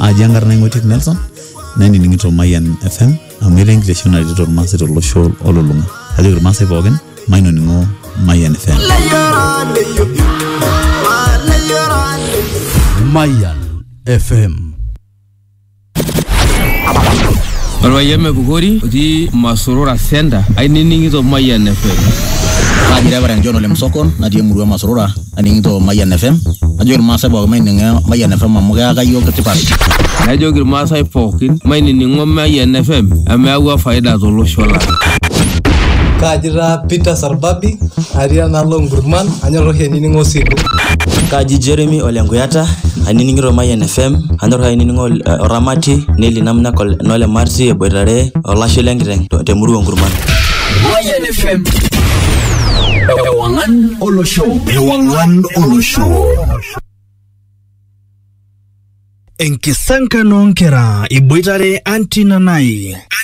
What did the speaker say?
ajangar na ngotik Nelson nani ningito Mayan FM amere ngresho na dito mase to losho ololunga ajo mase bogen maino ningo Mayan FM Mayan FM Alwayeme Bugori di Masurura Senda ainingito Mayan FM Kajira bara njono le msoko na die murua Masurura ainingito Mayan FM ajo mase bogen maininga Mayan FM amuga ga yo ketipari ajo mase pokin mainingo Mayan FM amewa faida zoloshola Kajira Peter Sarbabi Ariana Longurman anyoro heningo siku Kaji Jeremy Olenguyata aniningiro Mayan FM anoro aningo Oramati Neli namna kol nole Marti Boirare Olasho Lengireng temuru Ngurman Mayan FM Ewangan Olosho Enkisanka nonkera iboitare antinanai